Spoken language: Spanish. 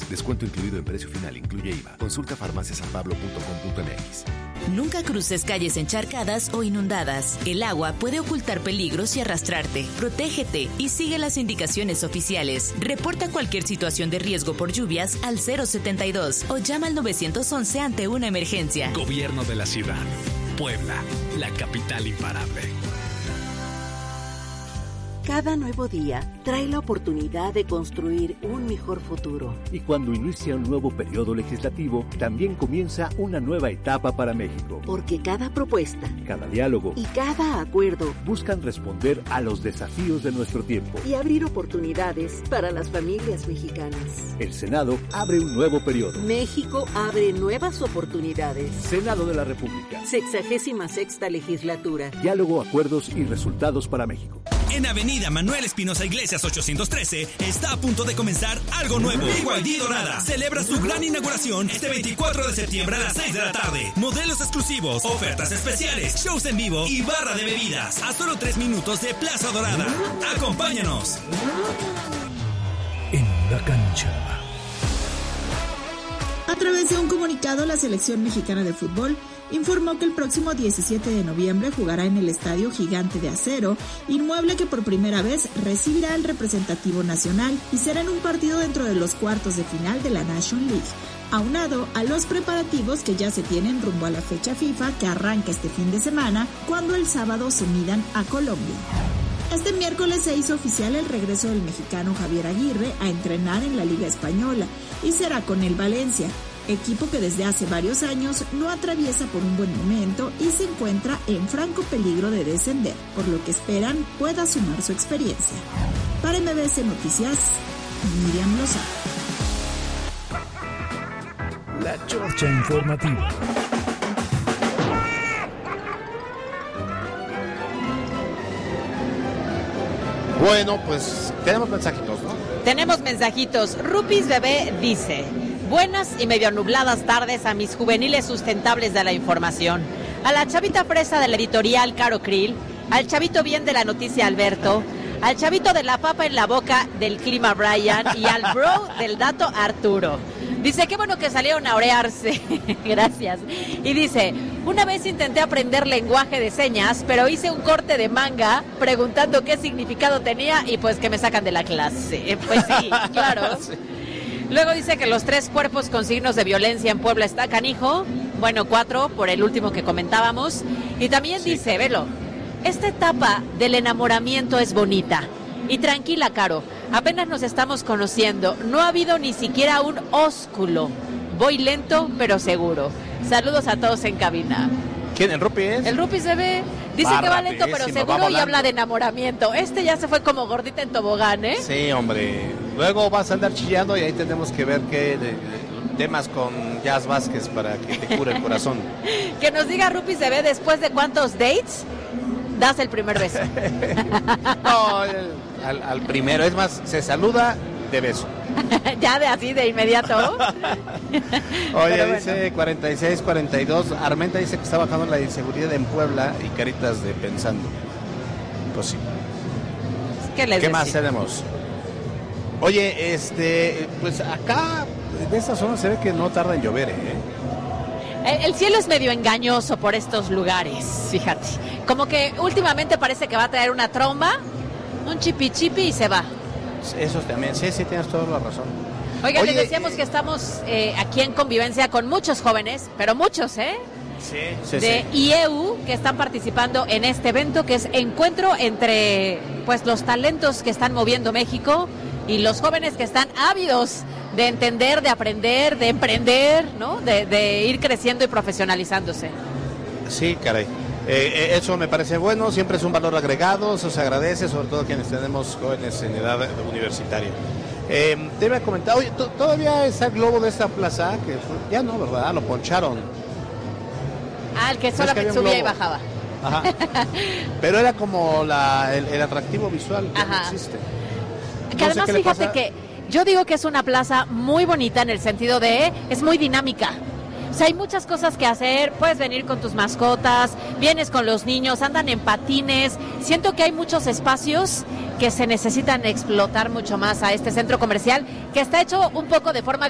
Descuento incluido en precio final, incluye IVA. Consulta farmaciasanpablo.com.mx. Nunca cruces calles encharcadas o inundadas. El agua puede ocultar peligros y arrastrarte. Protégete y sigue las indicaciones oficiales. Reporta cualquier situación de riesgo por lluvias al 072 o llama al 911 ante una emergencia. Gobierno de la ciudad. Puebla, la capital imparable. Cada nuevo día trae la oportunidad de construir un mejor futuro. Y cuando inicia un nuevo periodo legislativo, también comienza una nueva etapa para México. Porque cada propuesta, cada diálogo y cada acuerdo buscan responder a los desafíos de nuestro tiempo y abrir oportunidades para las familias mexicanas. El Senado abre un nuevo periodo. México abre nuevas oportunidades. Senado de la República. 66ª legislatura. Diálogo, acuerdos y resultados para México. En Avenida Manuel Espinosa Iglesias 813 está a punto de comenzar algo nuevo. BYD Dorada celebra su gran inauguración este 24 de septiembre a las 6 de la tarde. Modelos exclusivos, ofertas especiales, shows en vivo y barra de bebidas a solo 3 minutos de Plaza Dorada. ¡Acompáñanos! En la cancha. A través de un comunicado, la selección mexicana de fútbol informó que el próximo 17 de noviembre jugará en el Estadio Gigante de Acero, inmueble que por primera vez recibirá el representativo nacional y será en un partido dentro de los cuartos de final de la National League, aunado a los preparativos que ya se tienen rumbo a la fecha FIFA que arranca este fin de semana, cuando el sábado se midan a Colombia. Este miércoles se hizo oficial el regreso del mexicano Javier Aguirre a entrenar en la Liga Española y será con el Valencia, equipo que desde hace varios años no atraviesa por un buen momento y se encuentra en franco peligro de descender, por lo que esperan pueda sumar su experiencia. Para MBS Noticias, Miriam Lozano. La Chorcha Informativa. Bueno, pues tenemos mensajitos, ¿no? Tenemos mensajitos. Rupis Bebé dice: buenas y medio nubladas tardes a mis juveniles sustentables de la información. A la chavita fresa de la editorial Caro Krill, al chavito bien de la noticia Alberto, al chavito de la papa en la boca del clima Brian y al bro del dato Arturo. Dice, qué bueno que salieron a orearse. Gracias. Y dice, una vez intenté aprender lenguaje de señas, pero hice un corte de manga preguntando qué significado tenía y pues que me sacan de la clase. Pues sí, claro. Sí. Luego dice que los 3 cuerpos con signos de violencia en Puebla está canijo. Bueno, 4 por el último que comentábamos. Y también dice, velo, esta etapa del enamoramiento es bonita. Y tranquila, Caro, apenas nos estamos conociendo. No ha habido ni siquiera un ósculo. Voy lento, pero seguro. Saludos a todos en cabina. ¿Quién? ¿El Rupis? El Rupis se ve. Dice que va lento, pero seguro y habla de enamoramiento. Este ya se fue como gordita en tobogán, ¿eh? Sí, hombre. Luego vas a andar chillando y ahí tenemos que ver qué temas con Jazz Vázquez para que te cure el corazón. Que nos diga Rupis se ve después de cuántos dates das el primer beso. No, al primero. Es más, se saluda de beso. Ya de así, de inmediato. Oye, bueno. Dice 46-42. Armenta dice que está bajando la inseguridad en Puebla y caritas de pensando. Pues sí. ¿Qué más tenemos? Oye, pues acá, de esta zona se ve que no tarda en llover, El cielo es medio engañoso por estos lugares, fíjate. Como que últimamente parece que va a traer una tromba, un chipi y se va. Eso también, sí, tienes toda la razón. Oigan, les decíamos que estamos aquí en convivencia con muchos jóvenes, pero muchos, de IEU que están participando en este evento que es encuentro entre pues los talentos que están moviendo México y los jóvenes que están ávidos de entender, de aprender, de emprender, ¿no? De ir creciendo y profesionalizándose. Sí, caray. Eso me parece bueno, siempre es un valor agregado, eso se agradece, sobre todo quienes tenemos jóvenes en edad universitaria. Te iba a comentar, oye, todavía está el globo de esta plaza, que ya no, ¿verdad? Lo poncharon. El que solamente subía y bajaba. Ajá. Pero era como el atractivo visual que no existe. Que además fíjate que yo digo que es una plaza muy bonita en el sentido de es muy dinámica. O sea, hay muchas cosas que hacer, puedes venir con tus mascotas, vienes con los niños, andan en patines. Siento que hay muchos espacios que se necesitan explotar mucho más a este centro comercial, que está hecho un poco de forma